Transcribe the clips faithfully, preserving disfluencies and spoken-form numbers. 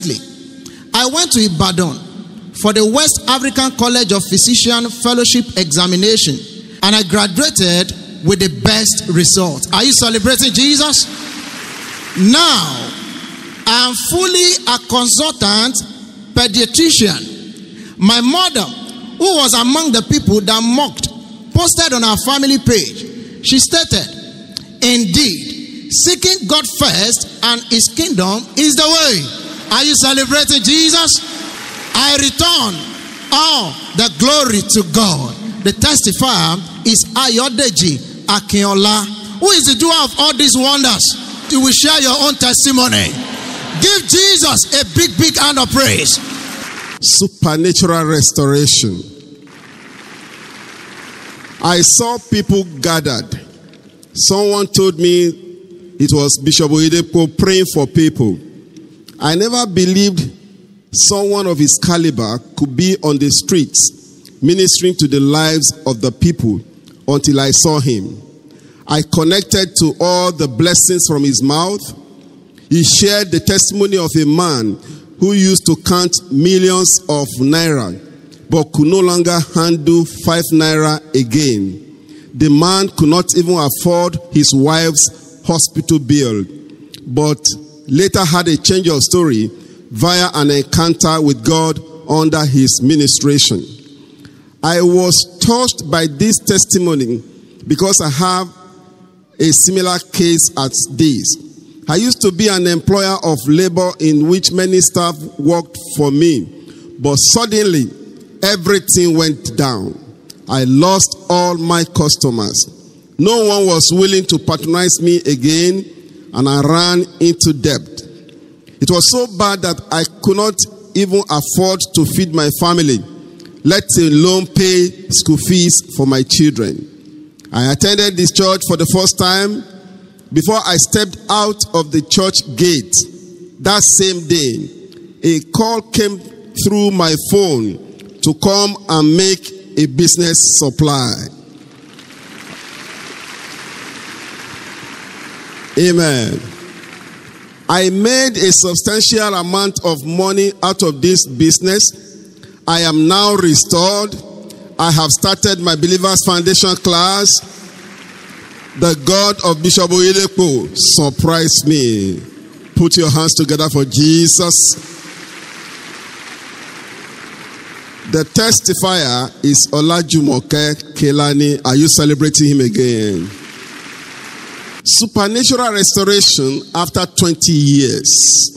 I went to Ibadan for the West African College of Physician Fellowship examination, and I graduated with the best result. Are you celebrating Jesus? Now, I am fully a consultant pediatrician. My mother, who was among the people that mocked, posted on our family page. She stated, "Indeed, seeking God first and his kingdom is the way." Are you celebrating Jesus? I return all the glory to God. The testifier is Ayodeji Akinola, who is the doer of all these wonders. You will share your own testimony. Give Jesus a big, big hand of praise. Supernatural restoration. I saw people gathered. Someone told me it was Bishop Oyedepo praying for people. I never believed someone of his caliber could be on the streets ministering to the lives of the people until I saw him. I connected to all the blessings from his mouth. He shared the testimony of a man who used to count millions of naira but could no longer handle five naira again. The man could not even afford his wife's hospital bill, but later had a change of story via an encounter with God under his ministration. I was touched by this testimony because I have a similar case as this. I used to be an employer of labor in which many staff worked for me, but suddenly everything went down. I lost all my customers. No one was willing to patronize me again, and I ran into debt. It was so bad that I could not even afford to feed my family, let alone pay school fees for my children. I attended this church for the first time. Before I stepped out of the church gate that same day, a call came through my phone to come and make a business supply. Amen. I made a substantial amount of money out of this business. I am now restored. I have started my Believers Foundation class. The God of Bishop Oyedepo surprised me. Put your hands together for Jesus. The testifier is Olajumoke Kelani. Are you celebrating him again? Supernatural restoration after twenty years.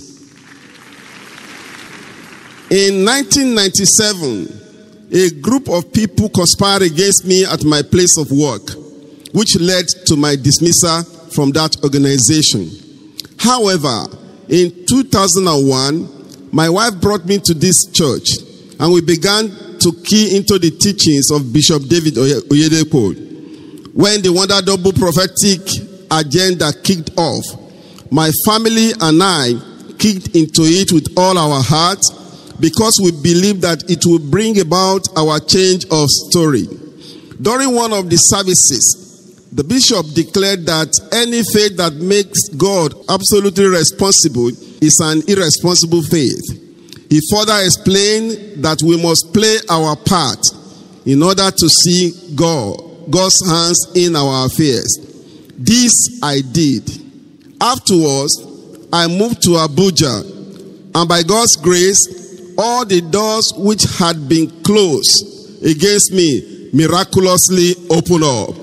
In nineteen ninety-seven, a group of people conspired against me at my place of work, which led to my dismissal from that organization. However, in two thousand one, my wife brought me to this church, and we began to key into the teachings of Bishop David Oyedepo. When the Wonder Double prophetic agenda kicked off, my family and I kicked into it with all our heart because we believed that it would bring about our change of story. During one of the services, the bishop declared that any faith that makes God absolutely responsible is an irresponsible faith. He further explained that we must play our part in order to see God, God's hands in our affairs. This I did. Afterwards, I moved to Abuja, and by God's grace, all the doors which had been closed against me miraculously opened up.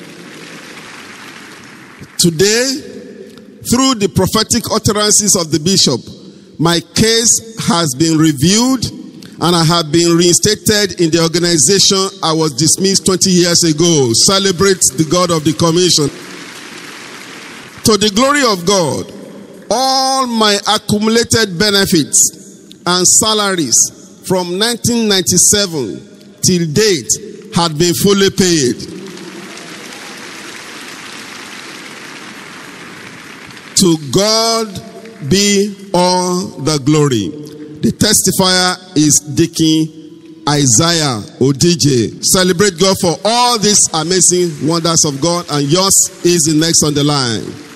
Today, through the prophetic utterances of the bishop, my case has been reviewed, and I have been reinstated in the organization I was dismissed twenty years ago. Celebrate the God of the commission. To the glory of God, all my accumulated benefits and salaries from nineteen ninety-seven till date had been fully paid. To God be all the glory. The testifier is Deacon Isaiah Odije. Celebrate God for all these amazing wonders of God, and yours is the next on the line.